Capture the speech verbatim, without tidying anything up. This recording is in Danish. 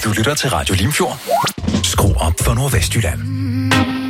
Du lytter til Radio Limfjord. Skru op for Nordvestjylland.